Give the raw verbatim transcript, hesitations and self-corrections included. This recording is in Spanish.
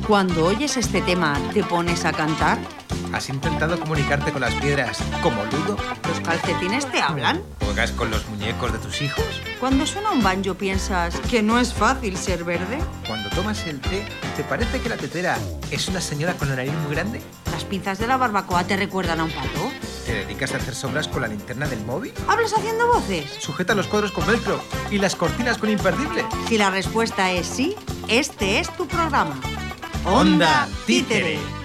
Cuando oyes este tema, ¿te pones a cantar? ¿Has intentado comunicarte con las piedras como Ludo? ¿Los calcetines te hablan? ¿Juegas con los muñecos de tus hijos? Cuando suena un banjo, ¿piensas que no es fácil ser verde? Cuando tomas el té, ¿te parece que la tetera es una señora con la nariz muy grande? ¿Las pinzas de la barbacoa te recuerdan a un pato? ¿Te dedicas a hacer sombras con la linterna del móvil? ¿Hablas haciendo voces? ¿Sujeta los cuadros con velcro y las cortinas con imperdible? Si la respuesta es sí, este es tu programa. Onda Títere.